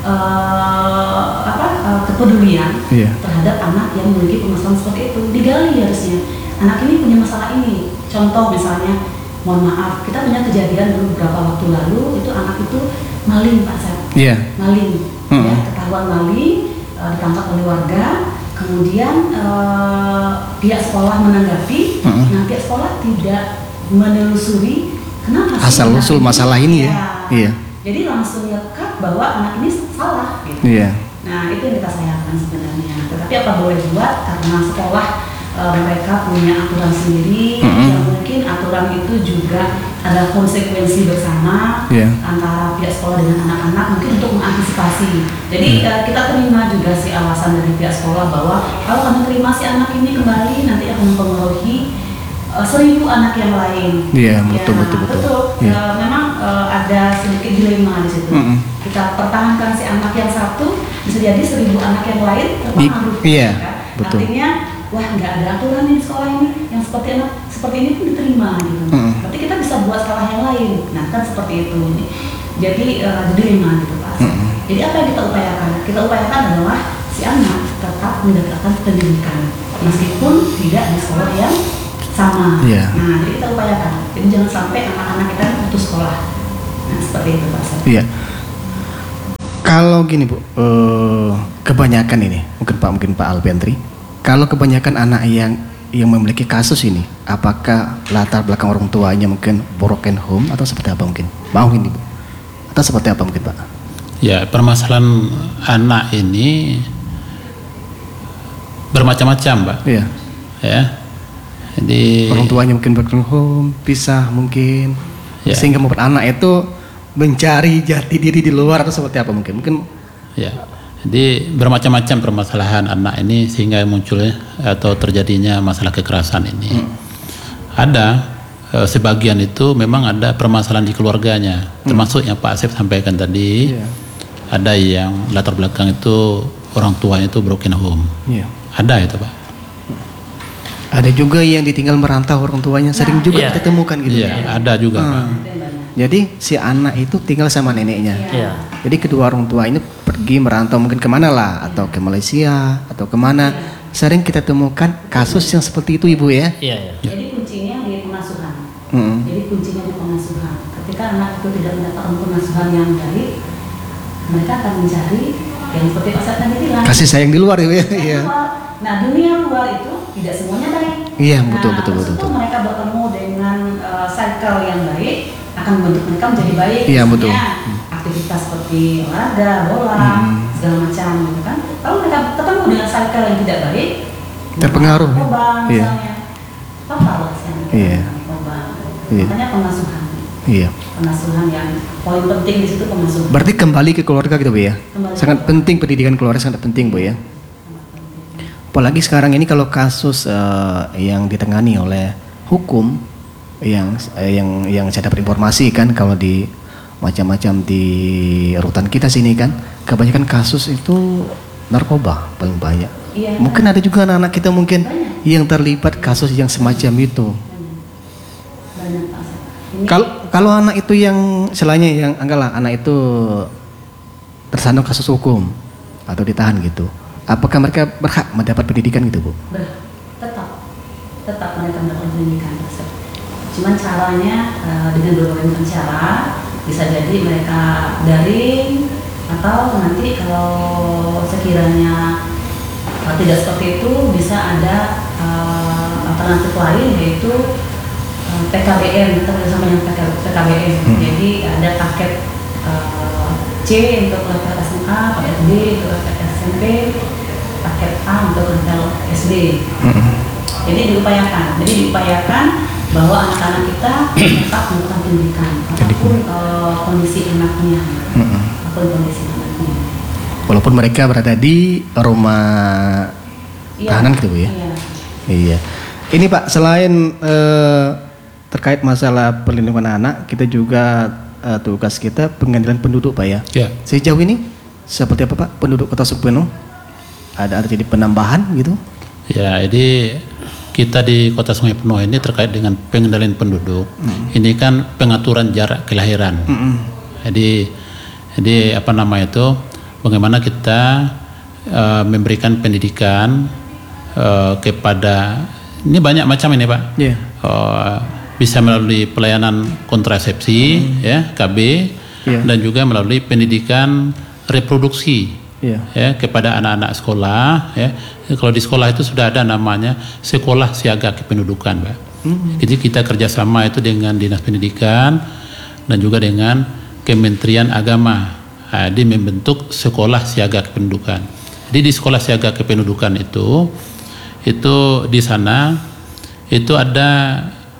uh, apa uh, kepedulian yeah. terhadap anak yang memiliki permasalahan seperti itu. Digali harusnya. Anak ini punya masalah ini. Contoh misalnya, mohon maaf, kita punya kejadian dulu beberapa waktu lalu itu anak itu maling Pak Seth. Yeah. Maling. Mm-hmm. Ya, ketahuan maling, uh, ditangkap oleh warga. Kemudian uh, pihak sekolah menanggapi, mm-hmm. nah pihak sekolah tidak menelusuri kenapa asal usul masalah ini ya. ya. Iya. Jadi langsung lekat bahwa anak ini salah gitu. Iya. Nah, itu yang kita sayangkan sebenarnya. Tetapi apa boleh buat karena sekolah e, mereka punya aturan sendiri, mm-hmm. yang mungkin aturan itu juga ada konsekuensi bersama yeah. antara pihak sekolah dengan anak-anak mungkin untuk mengantisipasi. Jadi mm. e, kita terima juga sih alasan dari pihak sekolah bahwa kalau kami terima si anak ini kembali nanti akan mempengaruhi seribu anak yang lain. Iya, betul, ya, betul, betul. Betul. Ya. Uh, memang uh, ada sedikit dilema di situ. Mm-hmm. Kita pertahankan si anak yang satu, bisa jadi seribu anak yang lain terpengaruh. Iya, kan? betul. Artinya, wah nggak ada aturan di sekolah ini yang seperti anak seperti ini pun diterima gitu. Mm-hmm. Tapi kita bisa buat sekolah yang lain. Nah kan seperti itu. Jadi uh, dilema gitu Pak. Mm-hmm. Jadi apa yang kita upayakan? Kita upayakan adalah si anak tetap mendapatkan pendidikan meskipun tidak di sekolah yang sama. Yeah. Nah, jadi kita upayakan. Jadi jangan sampai anak-anak kita putus sekolah. Nah, seperti itu Pak. Iya. Yeah. Kalau gini Bu, uh, kebanyakan ini, mungkin Pak mungkin Pak Alpentri, kalau kebanyakan anak yang yang memiliki kasus ini, apakah latar belakang orang tuanya mungkin broken home atau seperti apa mungkin? Mau ini Bu? Atau seperti apa mungkin Pak? Ya, permasalahan anak ini bermacam-macam, Pak. Iya. Ya. Jadi orang tuanya mungkin broken home, pisah mungkin, ya. Sehingga membuat anak itu mencari jati diri di luar atau seperti apa mungkin? Mungkin. Ya, jadi bermacam-macam permasalahan anak ini sehingga munculnya atau terjadinya masalah kekerasan ini. Hmm. Ada eh, sebagian itu memang ada permasalahan di keluarganya, hmm. termasuk yang Pak Asep sampaikan tadi. Yeah. Ada yang latar belakang itu orang tuanya itu broken home. Yeah. Ada itu Pak. Ada juga yang ditinggal merantau orang tuanya, sering juga yeah. kita temukan gitu. Iya, yeah, ada juga hmm. Pak. Jadi si anak itu tinggal sama neneknya. Yeah. Jadi kedua orang tua ini pergi merantau mungkin kemana lah, atau ke Malaysia atau kemana. Sering kita temukan kasus yang seperti itu Ibu ya. Iya. Yeah, yeah. Jadi kuncinya di pengasuhan. Hmm. Jadi kuncinya di pengasuhan. Ketika anak itu tidak mendapatkan pengasuhan yang baik, mereka akan mencari yang seperti Pak Sat tadi bilang. Kasih sayang di luar ya. Iya. Nah dunia luar itu tidak semuanya baik. Iya betul nah, betul betul. betul. Mereka bertemu dengan uh, cycle yang baik akan membentuk mereka menjadi baik. Iya betul. Aktivitas seperti olahraga, bola, hmm. segala macam, gitu kan. Kalau mereka ketemu dengan cycle yang tidak baik, terpengaruh. Narkoba iya. misalnya, total misalnya. Iya. Narkoba. Iya. Makanya pengasuhan. Iya. Pengasuhan yang poin penting di situ pengasuhan. Berarti kembali ke keluarga gitu Bu ya. Kembali sangat penting pendidikan keluarga sangat penting Bu ya. Apalagi sekarang ini kalau kasus uh, yang ditangani oleh hukum yang uh, yang yang saya dapat informasi kan kalau di macam-macam di rutan kita sini kan kebanyakan kasus itu narkoba paling banyak. Iya, mungkin ada juga anak-anak kita mungkin banyak yang terlibat kasus yang semacam itu. Kalau kalau anak itu yang selainnya yang anggaplah anak itu tersandung kasus hukum atau ditahan gitu. Apakah mereka berhak mendapat pendidikan gitu Bu? Berhak, tetap, tetap mereka mendapat pendidikan. Cuman caranya uh, dengan berbagai macam cara, bisa jadi mereka daring, Atau nanti kalau sekiranya uh, tidak seperti itu, bisa ada uh, alternatif lain, yaitu uh, P K B M, kita bersama dengan P K B M. Hmm. Jadi ada paket uh, C untuk level S M A, paket B untuk level S M P, paket A untuk level S D. Hmm. Jadi diupayakan, jadi diupayakan bahwa anak-anak kita tetap melakukan pendidikan apapun uh, kondisi anaknya, hmm. apapun kondisi anaknya. Walaupun mereka berada di rumah iya, tahanan gitu Bu ya. Iya. Iya. Ini Pak, selain uh, terkait masalah perlindungan anak, kita juga uh, tugas kita pengadilan penduduk Pak ya. Ya. Sejauh ini seperti apa Pak penduduk Kota Sungai Penuh? Ada ada jadi penambahan gitu? Ya, jadi kita di Kota Sungai Penuh ini terkait dengan pengendalian penduduk. Hmm. Ini kan pengaturan jarak kelahiran. Hmm. Jadi jadi apa nama itu? Bagaimana kita uh, memberikan pendidikan uh, kepada, ini banyak macam ini Pak. Yeah. Uh, bisa melalui pelayanan kontrasepsi, hmm. ya K B, yeah. dan juga melalui pendidikan reproduksi, yeah. ya kepada anak-anak sekolah. Ya. Kalau di sekolah itu sudah ada namanya sekolah siaga kependudukan, Pak. Hmm. Jadi kita kerjasama itu dengan Dinas Pendidikan dan juga dengan Kementerian Agama. Nah, dia membentuk sekolah siaga kependudukan. Jadi di sekolah siaga kependudukan itu, itu di sana itu ada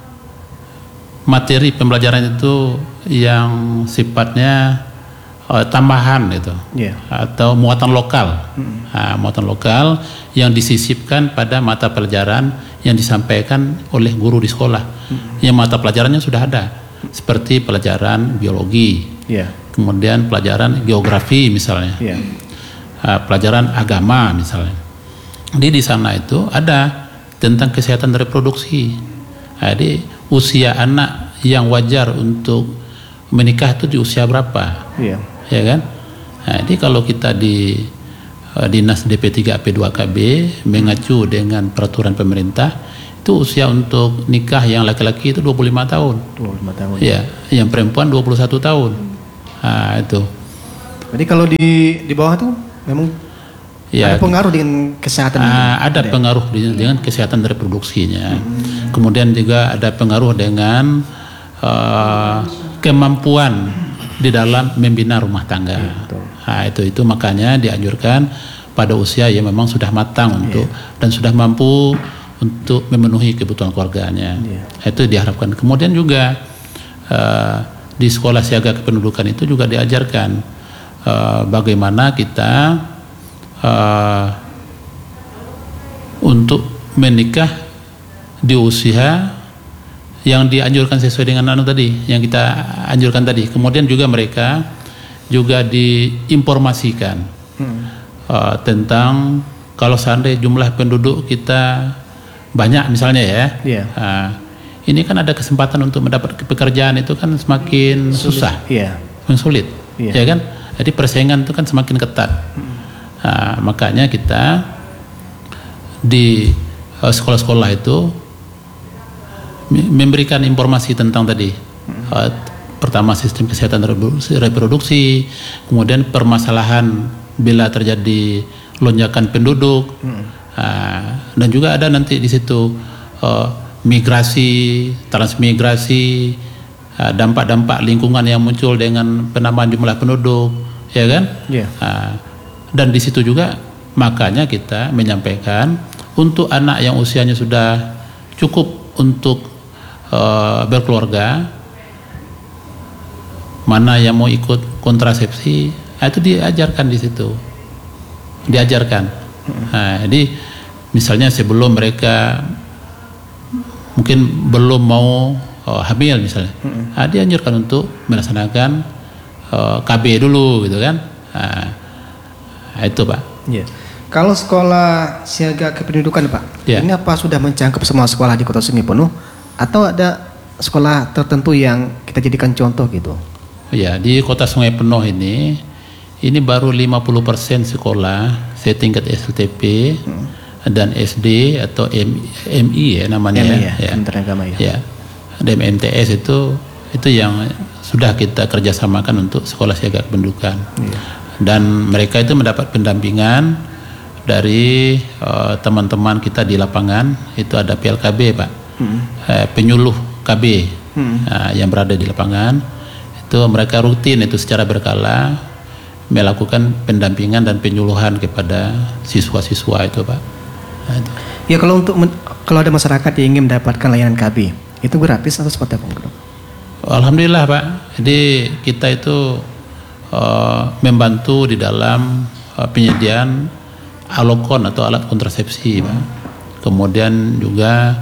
materi pembelajaran itu yang sifatnya uh, tambahan itu, yeah. atau muatan lokal, mm-hmm. nah, muatan lokal yang disisipkan pada mata pelajaran yang disampaikan oleh guru di sekolah. Mm-hmm. Yang mata pelajarannya sudah ada, seperti pelajaran biologi. Yeah. Kemudian pelajaran geografi misalnya, yeah. uh, pelajaran agama misalnya. Di di sana itu ada tentang kesehatan reproduksi. Jadi usia anak yang wajar untuk menikah itu di usia berapa, yeah. ya kan? Nah, jadi kalau kita di uh, Dinas D P tiga P dua K B mengacu dengan peraturan pemerintah, itu usia untuk nikah yang laki-laki itu dua puluh lima tahun. dua puluh lima tahun. Ya, yang perempuan dua puluh satu tahun. Nah, itu. Jadi kalau di di bawah tuh memang ya, ada pengaruh dengan kesehatan. Uh, ada pengaruh di, dengan kesehatan reproduksinya. Hmm. Kemudian juga ada pengaruh dengan uh, kemampuan di dalam membina rumah tangga. Ya, nah, itu itu makanya dianjurkan pada usia yang memang sudah matang untuk ya. dan sudah mampu untuk memenuhi kebutuhan keluarganya. Ya. Itu diharapkan. Kemudian juga uh, di sekolah siaga kependudukan itu juga diajarkan uh, bagaimana kita uh, untuk menikah di usia yang dianjurkan sesuai dengan anu tadi, yang kita anjurkan tadi. Kemudian juga mereka juga diinformasikan hmm. uh, tentang kalau seandainya jumlah penduduk kita banyak misalnya ya. Yeah. Uh, Ini kan ada kesempatan untuk mendapat pekerjaan itu kan semakin sulit. susah, yeah. semakin sulit, yeah. ya kan? Jadi persaingan itu kan semakin ketat. Hmm. Nah, makanya kita di uh, sekolah-sekolah itu memberikan informasi tentang tadi, hmm. uh, pertama sistem kesehatan reproduksi, kemudian permasalahan bila terjadi lonjakan penduduk, hmm. uh, dan juga ada nanti di situ. Uh, migrasi, transmigrasi, dampak-dampak lingkungan yang muncul dengan penambahan jumlah penduduk, ya kan? Yeah. Dan di situ juga makanya kita menyampaikan untuk anak yang usianya sudah cukup untuk uh, berkeluarga, mana yang mau ikut kontrasepsi, itu diajarkan di situ, diajarkan. Nah, jadi misalnya sebelum mereka mungkin belum mau uh, hamil misalnya, mm-hmm. nah, dianjurkan untuk melaksanakan uh, K B dulu gitu kan, nah, itu Pak. Yeah. Kalau sekolah siaga kependudukan Pak, yeah. ini apa sudah mencangkup semua sekolah di Kota Sungai Penuh atau ada sekolah tertentu yang kita jadikan contoh gitu? Ya, di Kota Sungai Penuh ini, ini baru lima puluh persen sekolah setingkat S L T P. Hmm. Dan S D atau M, MI ya namanya M I, ya, ya. Kementerian Agama ya. Ya. Dan M T S itu itu yang sudah kita kerjasamakan untuk sekolah siaga kependudukan. Ya. dan mereka itu mendapat pendampingan dari uh, teman-teman kita di lapangan. Itu ada P L K B Pak, hmm. uh, penyuluh K B hmm. uh, yang berada di lapangan. Itu mereka rutin itu secara berkala melakukan pendampingan dan penyuluhan kepada siswa-siswa itu Pak. Nah, itu. Ya kalau untuk kalau ada masyarakat yang ingin mendapatkan layanan K B itu gratis atau seperti apa? Alhamdulillah Pak. Jadi kita itu uh, membantu di dalam uh, penyediaan alokon atau alat kontrasepsi Pak. Kemudian juga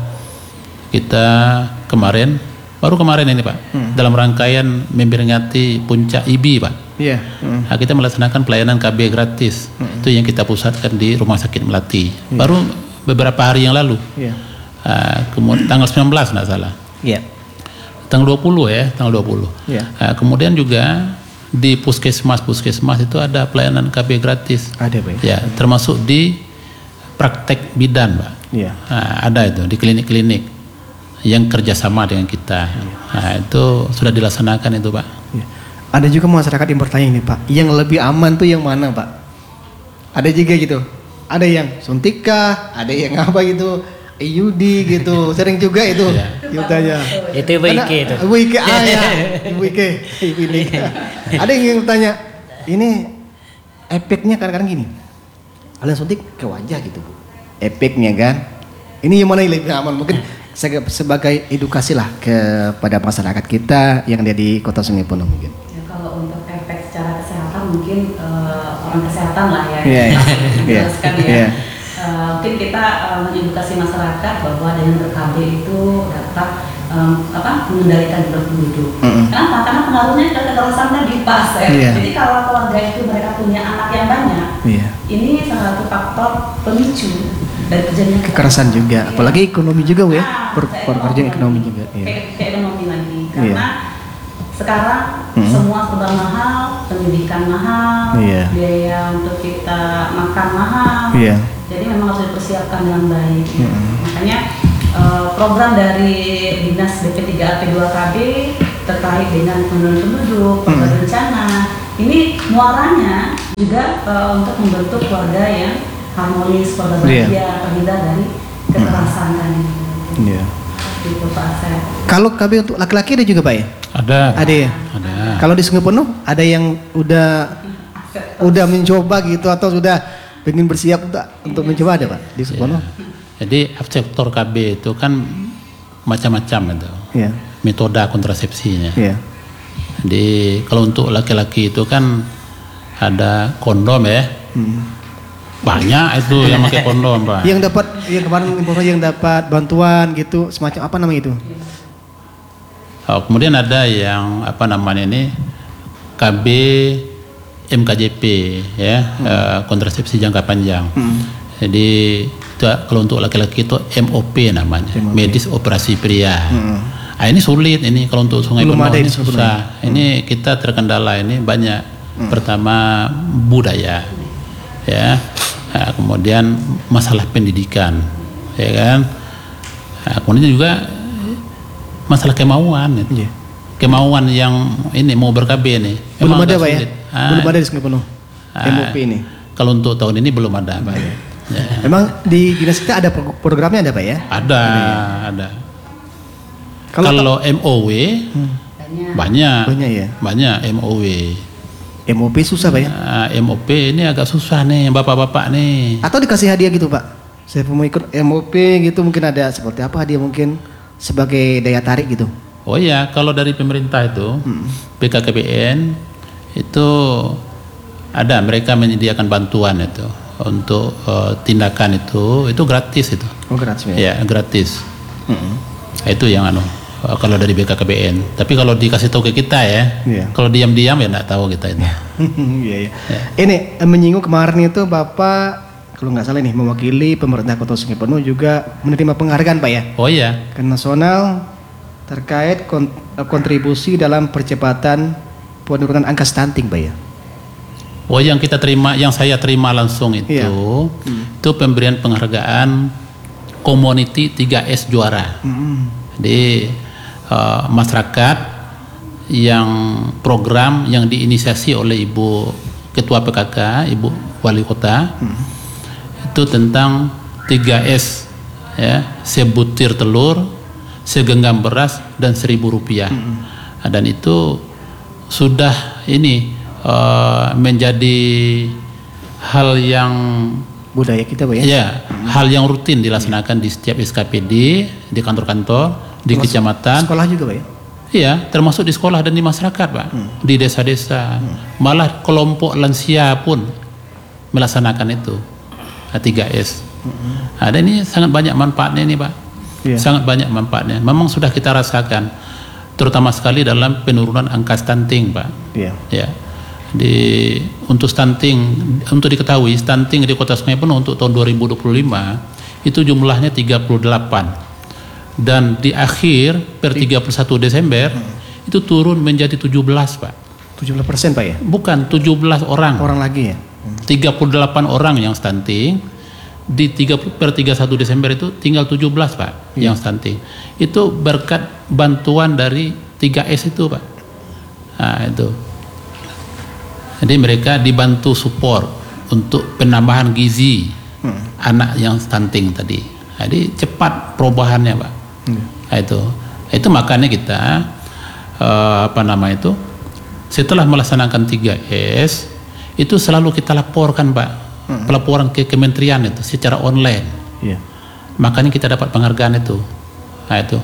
kita kemarin baru kemarin ini Pak hmm. dalam rangkaian memperingati puncak I B I Pak. Iya. Yeah. Hmm. Nah, kita melaksanakan pelayanan K B gratis. Hmm. Itu yang kita pusatkan di Rumah Sakit Melati. Yeah. Baru beberapa hari yang lalu. Iya. Yeah. Uh, kemudian tanggal sembilan belas enggak salah. Iya. Yeah. Tanggal dua puluh ya, tanggal dua puluh. Iya. Yeah. Uh, kemudian juga di puskesmas puskesmas itu ada pelayanan K B gratis. Ada Pak. Ya, termasuk di praktek bidan Pak. Iya. Yeah. Uh, ada itu di klinik-klinik yang kerjasama dengan kita. Nah, itu sudah dilaksanakan itu Pak. Ya. Ada juga masyarakat yang bertanya nih Pak, yang lebih aman tuh yang mana Pak? Ada juga gitu. Ada yang suntik kah? Ada yang apa gitu? I U D gitu. Sering juga itu. Ya. Tanya. Itu Ibu Ike itu. Ibu Ike, ah ya. Ibu Ike. Ibu Ike. Ada yang bertanya, ini efeknya kadang-kadang gini. Kalian suntik ke wajah gitu Bu. Efeknya kan. Ini yang mana yang lebih aman? Mungkin sebagai edukasi lah kepada masyarakat kita yang ada di Kota Sungai Penuh mungkin. Ya, kalau untuk efek secara kesehatan mungkin uh, orang kesehatan lah ya. Yeah, yeah, jelaskan yeah. ya. Yeah. Uh, mungkin kita uh, mengedukasi masyarakat bahwa dengan ber-K B itu dapat um, apa mengendalikan berat penduduk. Mm-hmm. Kenapa? Karena pengaruhnya ke kekerasan tadi pas ya. Yeah. Jadi kalau keluarga itu mereka punya anak yang banyak, yeah. ini salah satu faktor pemicu dari kejadian kekerasan juga, ya. Apalagi ekonomi juga ya, nah, pekerjaan ekonomi juga. Ke, ke ekonomi lagi, karena ya. Sekarang hmm. semua serba mahal, pendidikan mahal, ya. Biaya untuk kita makan mahal, ya. Jadi memang harus dipersiapkan dengan baik. Hmm. Makanya uh, program dari Dinas B P tiga A P dua K B terkait dengan penurunan penduduk, hmm. berencana, ini muaranya juga uh, untuk membentuk keluarga yang harmonis, pada bahagia, yeah. terhindar dari kekerasan tadi. Iya. Itu Pak Asep. Kalau K B untuk laki-laki ada juga Pak ya? Ada. Ada ya? Ada. Kalau di Sungai Penuh ada yang udah udah mencoba gitu atau sudah ingin bersiap untuk untuk mencoba ada Pak di Sungai Penuh? Yeah. Jadi sektor K B itu kan macam-macam itu. Yeah. Metode kontrasepsinya. Yeah. Jadi kalau untuk laki-laki itu kan ada kondom ya. Hmm. Banyak itu yang pakai kondom Pak. Yang dapat yang kemarin informasi yang dapat bantuan gitu semacam apa namanya itu? Oh, kemudian ada yang apa namanya ini K B M K J P ya, hmm. uh, kontrasepsi jangka panjang. Hmm. Jadi itu, kalau untuk laki-laki itu M O P namanya, M O P. Medis operasi pria. Hmm. Nah, ini sulit ini kalau untuk Sungai Penuh ini susah. Hmm. Ini kita terkendala ini banyak. Hmm. Pertama budaya, ya. Nah, kemudian masalah pendidikan, ya kan. Nah, kemudian juga masalah kemauan, itu. Yeah. Kemauan yang ini mau ber-K B nih. Belum ada Pak ya? Ah, belum ada di Sungai Penuh. Ah, M O P ini. Kalau untuk tahun ini belum ada Pak. Ya. Ya. Emang di dinas kita ada programnya ada Pak ya? Ada, ada. ada. Kalau, kalau M O W hmm. banyak, banyak ya. Banyak M O W. M O P susah Pak ya? Nah, M O P ini agak susah nih bapak-bapak nih. Atau dikasih hadiah gitu Pak? Saya mau ikut M O P gitu mungkin ada seperti apa hadiah mungkin sebagai daya tarik gitu? Oh iya, kalau dari pemerintah itu hmm. B K K B N itu ada mereka menyediakan bantuan itu untuk uh, tindakan itu itu gratis itu. Oh gratis ya? Ya gratis. Hmm. Itu yang anu. Kalau dari B K K B N, tapi kalau dikasih tahu ke kita ya, yeah. Kalau diam-diam ya nggak tahu kita itu. Iya, iya. Ya. Ini menyinggung kemarin itu Bapak, kalau nggak salah nih mewakili pemerintah Kota Sungai Penuh juga menerima penghargaan Pak ya? Oh iya. Ke nasional terkait kontribusi dalam percepatan penurunan angka stunting Pak ya? Oh yang kita terima, yang saya terima langsung itu, yeah. hmm. itu pemberian penghargaan Community tiga S juara. Hmm. Jadi Uh, masyarakat yang program yang diinisiasi oleh Ibu Ketua P K K, Ibu Wali Kota, hmm. itu tentang tiga S, ya, sebutir telur, segenggam beras, dan seribu rupiah. Hmm. Dan itu sudah ini uh, menjadi hal yang budaya kita, Pak, ya? Ya, hmm. hal yang rutin dilaksanakan di setiap S K P D, di kantor-kantor, di termasuk kecamatan. Sekolah juga, Pak, ya? Iya, termasuk di sekolah dan di masyarakat, Pak. Hmm. Di desa-desa. Hmm. Malah kelompok lansia pun melaksanakan itu. tiga S. Hmm. Nah, dan ini sangat banyak manfaatnya ini, Pak. Yeah. Sangat banyak manfaatnya. Memang sudah kita rasakan, terutama sekali dalam penurunan angka stunting, Pak. Yeah. Ya. Di untuk stunting, untuk diketahui stunting di Kota Sungai Penuh untuk tahun dua ribu dua puluh lima itu jumlahnya tiga puluh delapan, dan di akhir per tiga puluh satu Desember hmm. itu turun menjadi tujuh belas, Pak. tujuh belas persen, Pak, ya? Bukan, tujuh belas orang. Orang lagi, ya? Hmm. tiga puluh delapan orang yang stunting, di tiga puluh per tiga puluh satu Desember itu tinggal tujuh belas, Pak, hmm. yang stunting. Itu berkat bantuan dari tiga S itu, Pak. Nah, itu. Jadi mereka dibantu support untuk penambahan gizi hmm. anak yang stunting tadi. Jadi cepat perubahannya, Pak. Hmm. Nah, itu, itu makanya kita uh, apa nama itu setelah melaksanakan tiga S itu selalu kita laporkan, Pak. Hmm. Pelaporan ke kementerian itu secara online. Yeah. Makanya kita dapat penghargaan itu. Nah, itu.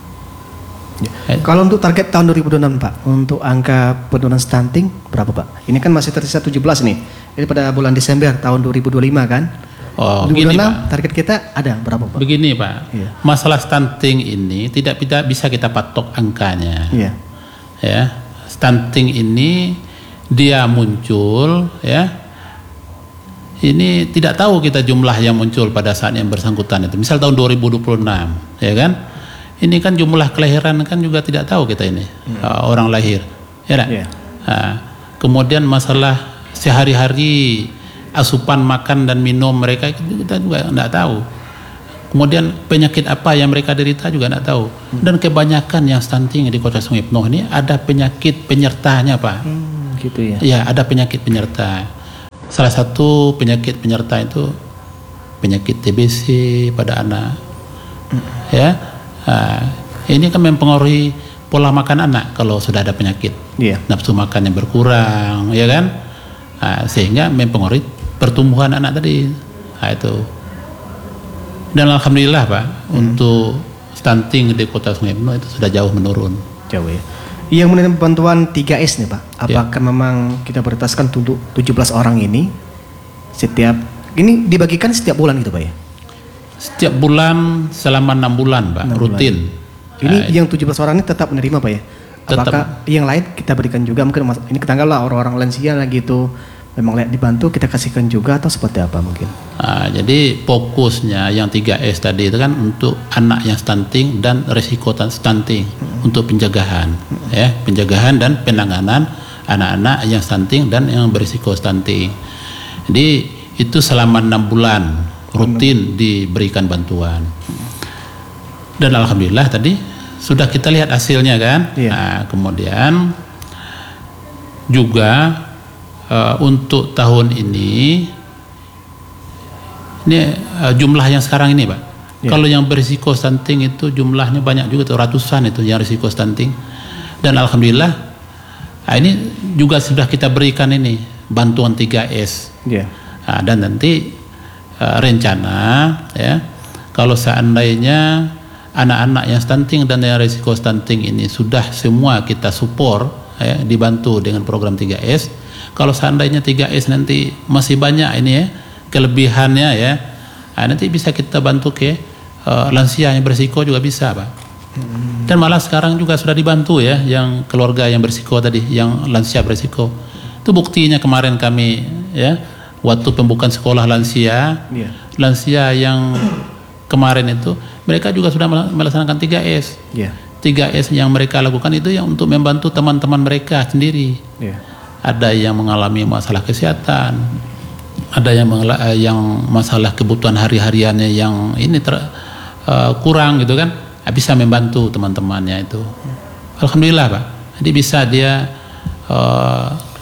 Ya. Kalau untuk target tahun dua ribu dua puluh enam, Pak, untuk angka penurunan stunting berapa, Pak? Ini kan masih tersisa tujuh belas nih. Ini pada bulan Desember tahun dua ribu dua puluh lima kan? Oh, dua ribu dua puluh enam, begini, target kita ada berapa, Pak? Begini, Pak. Ya. Masalah stunting ini tidak tidak bisa kita patok angkanya. Ya. Ya. Stunting ini dia muncul, ya. Ini tidak tahu kita jumlah yang muncul pada saat yang bersangkutan itu. Misal tahun dua ribu dua puluh enam, ya kan? Ini kan jumlah kelahiran kan juga tidak tahu kita ini, hmm. uh, orang lahir, ya kan? Yeah. Uh, kemudian masalah sehari-hari asupan makan dan minum mereka kita juga tidak tahu. Kemudian penyakit apa yang mereka derita juga tidak tahu. Hmm. Dan kebanyakan yang stunting di Kota Sungai Penuh ini ada penyakit penyertanya, Pak. Hmm, gitu ya? Ya, ada penyakit penyerta. Salah satu penyakit penyerta itu penyakit T B C pada anak, hmm. ya. Nah, ini kan mempengaruhi pola makan anak kalau sudah ada penyakit, yeah. nafsu makan yang berkurang, ya kan, nah, sehingga mempengaruhi pertumbuhan anak tadi. Nah, itu. Dan alhamdulillah, Pak, hmm. untuk stunting di Kota Sungai Penuh itu sudah jauh menurun. Jauh, ya. Yang mengenai bantuan tiga S nih, Pak, apakah yeah. memang kita prioritaskan untuk tujuh belas orang ini setiap ini dibagikan setiap bulan gitu, Pak, ya? Setiap bulan selama enam bulan, Pak, enam rutin. Bulan. Ini nah, yang tujuh belas orang ini tetap menerima, Pak, ya? Apakah tetap. Yang lain kita berikan juga mungkin ini ketanggalah orang-orang lansia lagi itu memang layak dibantu kita kasihkan juga atau seperti apa mungkin? Nah, jadi fokusnya yang tiga S tadi itu kan untuk anak yang stunting dan resiko stunting hmm. untuk pencegahan, hmm. ya, pencegahan dan penanganan anak-anak yang stunting dan yang berisiko stunting. Jadi itu selama enam bulan. Rutin diberikan bantuan, dan alhamdulillah tadi sudah kita lihat hasilnya kan. Yeah. Nah, kemudian juga uh, untuk tahun ini ini uh, jumlah yang sekarang ini, Pak. Yeah. Kalau yang berisiko stunting itu jumlahnya banyak juga, tuh ratusan itu yang risiko stunting, dan alhamdulillah nah, ini juga sudah kita berikan ini bantuan tiga S. Yeah. Nah, dan nanti Uh, rencana ya kalau seandainya anak-anak yang stunting dan yang risiko stunting ini sudah semua kita support ya, dibantu dengan program tiga S. Kalau seandainya tiga S nanti masih banyak ini ya kelebihannya ya, nah, nanti bisa kita bantu ke uh, lansia yang berisiko juga bisa, Pak. Hmm. Dan malah sekarang juga sudah dibantu ya yang keluarga yang berisiko tadi, yang lansia berisiko. Itu buktinya kemarin kami ya waktu pembukaan sekolah lansia, yeah. lansia yang kemarin itu mereka juga sudah melaksanakan tiga S. Yeah. tiga S yang mereka lakukan itu yang untuk membantu teman-teman mereka sendiri. Yeah. Ada yang mengalami masalah kesehatan, ada yang mengal- yang masalah kebutuhan hari-hariannya yang ini ter, uh, kurang gitu kan, bisa membantu teman-temannya itu. Alhamdulillah, Pak. Jadi bisa dia uh,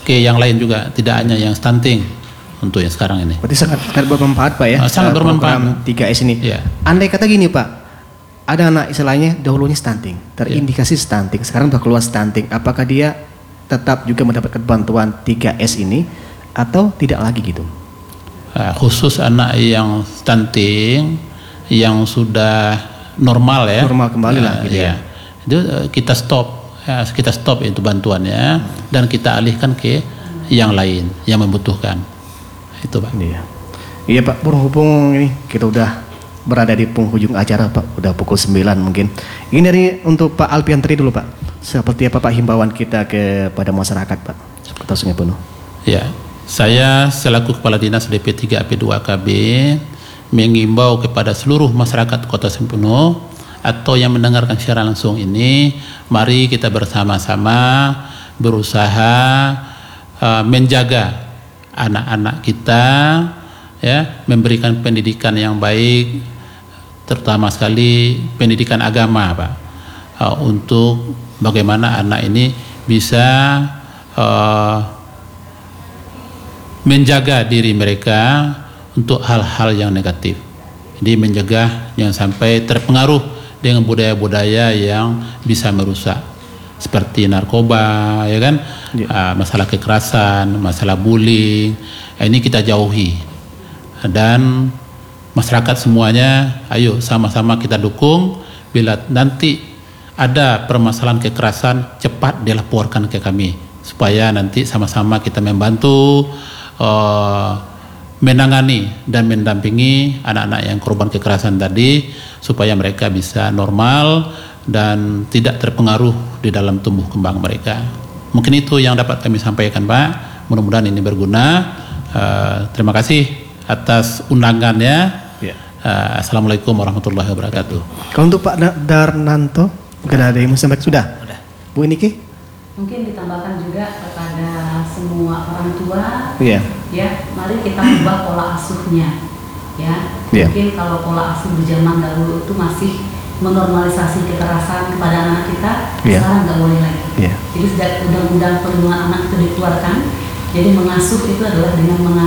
ke yang lain juga, tidak hanya yang stunting untuk yang sekarang ini. Berarti sangat, sangat bermanfaat Pak ya. Ah, sangat eh, bermanfaat. program tiga S ini. Iya. Andai kata gini Pak, ada anak istilahnya dahulunya stunting, terindikasi stunting, sekarang sudah keluar stunting, apakah dia tetap juga mendapatkan bantuan tiga S ini atau tidak lagi gitu? Uh, khusus anak yang stunting yang sudah normal ya, Normal kembali lah, Uh, gitu ya. Itu uh, kita stop, uh, kita stop itu bantuannya dan kita alihkan ke yang lain yang membutuhkan. Itu Pak. Iya. Iya Pak, berhubung ini kita udah berada di penghujung acara Pak, udah pukul sembilan mungkin. Ini dari untuk Pak Alpiantri dulu Pak. Seperti apa Pak himbauan kita kepada masyarakat Pak Kota Sungai Penuh? Ya, saya selaku Kepala Dinas D P tiga A P dua K B mengimbau kepada seluruh masyarakat Kota Sungai Penuh atau yang mendengarkan secara langsung ini, mari kita bersama-sama berusaha uh, menjaga anak-anak kita, ya, memberikan pendidikan yang baik, terutama sekali pendidikan agama, Pak, uh, untuk bagaimana anak ini bisa uh, menjaga diri mereka untuk hal-hal yang negatif. Jadi menjaga jangan sampai terpengaruh dengan budaya-budaya yang bisa merusak, seperti narkoba, ya kan, Ya. uh, masalah kekerasan, masalah bullying, ini kita jauhi. Dan masyarakat semuanya, ayo sama-sama kita dukung. Bila nanti ada permasalahan kekerasan, cepat dilaporkan ke kami supaya nanti sama-sama kita membantu uh, menangani dan mendampingi anak-anak yang korban kekerasan tadi supaya mereka bisa normal dan tidak terpengaruh di dalam tumbuh kembang mereka. Mungkin itu yang dapat kami sampaikan, Pak. Mudah-mudahan ini berguna. Uh, terima kasih atas undangannya. Ya. Uh, Assalamualaikum warahmatullahi wabarakatuh. Kalau untuk Pak Da- Darnanto, mungkin ada yang mau sampaikan? Sudah? Udah. Bu Niki? Mungkin ditambahkan juga kepada semua orang tua, Iya. ya, mari kita ubah pola asuhnya, ya. Iya. Mungkin kalau pola asuh di zaman dahulu itu masih menormalisasi kekerasan kepada anak kita, Iya. sekarang nggak boleh lagi. Iya. Jadi sejak undang-undang perlindungan anak itu dikeluarkan, jadi mengasuh itu adalah dengan mengasuh